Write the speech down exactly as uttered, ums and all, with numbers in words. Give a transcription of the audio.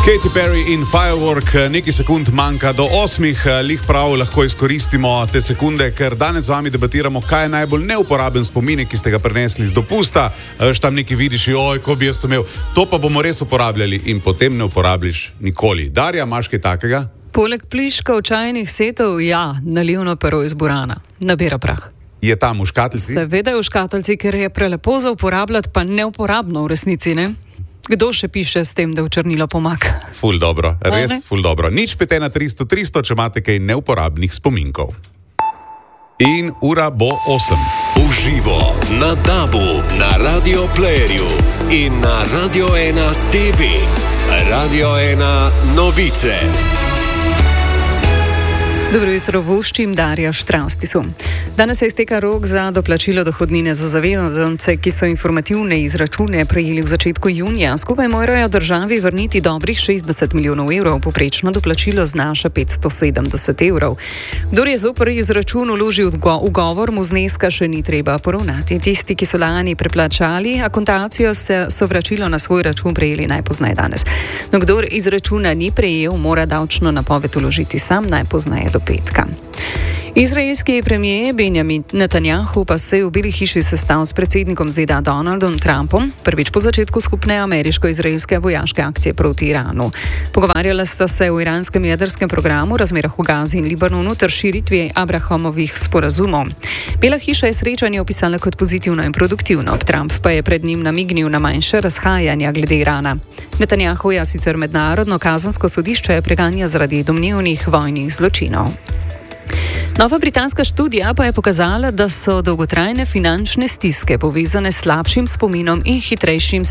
Katy Perry in Firework, nekaj sekund manjka do osmih, lih prav lahko izkoristimo te sekunde, ker danes z vami debatiramo, kaj je najbolj neuporaben spominek, ki ste ga prenesli z dopusta. Veš, tam nekaj vidiš, oj, ko bi jaz to imel. To pa bomo res uporabljali in potem ne uporabliš nikoli. Darja, imaš kaj takega? Poleg pliškov čajnih setov, ja, nalivno pero iz burana, nabira prah. Je tam v škatlici? Seveda je v škatlici, ker je prelepo za uporabljati, pa neuporabno v resnici, ne? Kdo še piše s tem, da v črnilo pomaga? Ful dobro, res ful dobro. Nič pete na tristo tristo, če imate kaj neuporabnih spominkov. In ura bo osem. Uživo na Dabu, na Radio Playerju in na Radio ena T V. Radio ena novice. Dobro jutro, voščim Darja Štrastisu. Danes se izteka rok za doplačilo dohodnine za zavezance, ki so informativne izračune prejeli v začetku junija. Skupaj morajo državi vrniti dobrih šestdeset milijonov evrov, poprečno doplačilo znaša petsto sedemdeset evrov. Kdor je zoper izračun vložil ugovor, mu zneska še ni treba poravnati. Tisti, ki so lani preplačali akontacijo, so vračilo na svoj račun prejeli najpozneje danes. No, kdor izračuna ni prejel, mora davčno napoved vložiti sam najpozneje do petka. Izraelski premijer Benjamin Netanjahu pa se je v Beli hiši sestal s predsednikom Z D A Donaldom Trumpom, prvič po začetku skupne ameriško-izraelske vojaške akcije proti Iranu. Pogovarjala sta se o iranskem jedrskem programu, razmerah v Gazi in Libanonu ter širitvi Abrahamovih sporazumov. Bela hiša je srečanje opisala kot pozitivno in produktivno, Trump pa je pred njim namignil na manjše razhajanja glede Irana. Netanjahu je sicer mednarodno kazensko sodišče preganja zaradi domnevnih vojnih zločinov. Nova britanska študija pa je pokazala, da so dolgotrajne finančne stiske povezane s slabšim spominom in hitrejšim